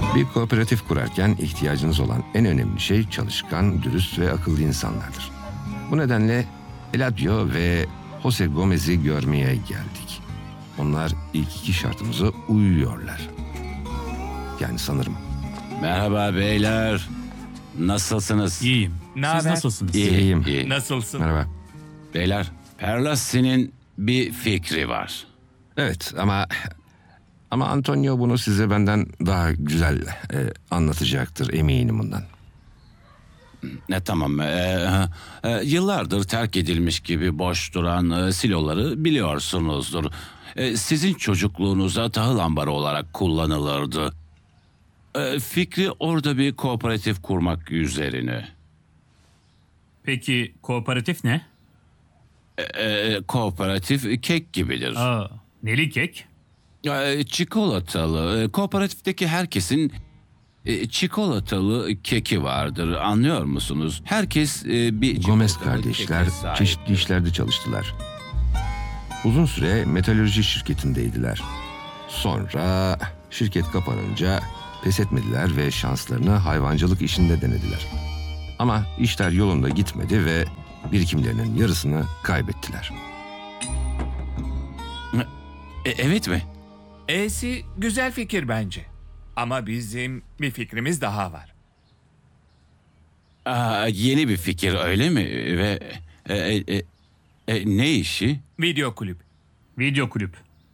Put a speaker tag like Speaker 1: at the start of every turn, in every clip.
Speaker 1: Bir kooperatif kurarken ihtiyacınız olan en önemli şey çalışkan, dürüst ve akıllı insanlardır. Bu nedenle Eladio ve Jose Gomez'i görmeye geldik. Onlar ilk iki şartımıza uyuyorlar. Yani sanırım.
Speaker 2: Merhaba beyler. Nasılsınız?
Speaker 3: İyiyim.
Speaker 4: Ne
Speaker 3: Siz
Speaker 4: haber?
Speaker 3: nasılsınız?
Speaker 1: İyiyim.
Speaker 2: İyi.
Speaker 4: Nasılsın?
Speaker 1: Merhaba.
Speaker 2: Beyler, Perlassi'nin bir fikri var.
Speaker 1: Evet ama Antonio bunu size benden daha güzel anlatacaktır, eminim bundan.
Speaker 2: Tamam. Yıllardır terk edilmiş gibi boş duran siloları biliyorsunuzdur. Sizin çocukluğunuzda tahıl ambarı olarak kullanılırdı. Fikri orada bir kooperatif kurmak üzerine.
Speaker 3: Peki kooperatif ne?
Speaker 2: Kooperatif kek gibidir.
Speaker 3: Neli kek?
Speaker 2: Çikolatalı. Kooperatifteki herkesin çikolatalı keki vardır. Anlıyor musunuz? Herkes bir
Speaker 1: Gomez
Speaker 2: çikolatalı
Speaker 1: kardeşler
Speaker 2: keke sahip.
Speaker 1: çeşitli işlerde çalıştılar. Uzun süre metalürji şirketindeydiler. Sonra şirket kapanınca pes etmediler ve şanslarını hayvancılık işinde denediler. Ama işler yolunda gitmedi ve birikimlerinin yarısını kaybettiler.
Speaker 2: Evet mi?
Speaker 4: Güzel fikir bence. Ama bizim bir fikrimiz daha var.
Speaker 2: Yeni bir fikir öyle mi? Ve ne işi?
Speaker 4: Video kulüp.
Speaker 3: Video kulüp.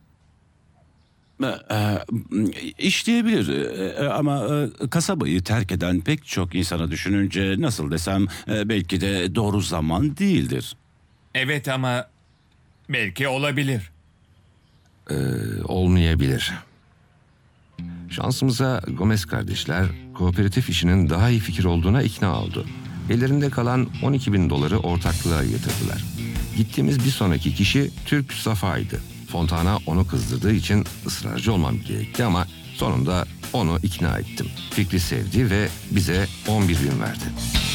Speaker 2: İşleyebilir ama kasabayı terk eden pek çok insana düşününce nasıl desem belki de doğru zaman değildir.
Speaker 4: Evet ama belki olabilir.
Speaker 1: Olmayabilir. Şansımıza Gomez kardeşler kooperatif işinin daha iyi fikir olduğuna ikna oldu. Ellerinde kalan $12.000 ortaklığa yatırdılar. Gittiğimiz bir sonraki kişi Türk Safa'ydı. Fontana onu kızdırdığı için ısrarcı olmam gerekti ama sonunda onu ikna ettim. Fikri sevdi ve bize 11 gün verdi.